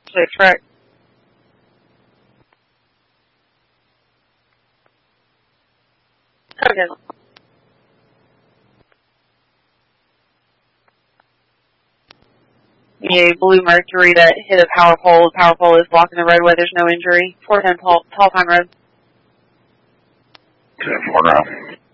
Safe track. Okay. Yeah, Blue Mercury that hit a power pole. The power pole is blocking the roadway. There's no injury. 410 Tall Pine Road. 10-4 now.